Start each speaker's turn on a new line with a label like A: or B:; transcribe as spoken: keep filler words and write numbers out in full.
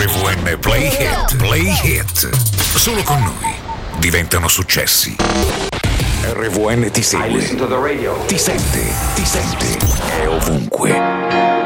A: R V N Play Hit, Play Hit. Solo con noi diventano successi. R V N ti segue, ti sente, ti sente, è ovunque.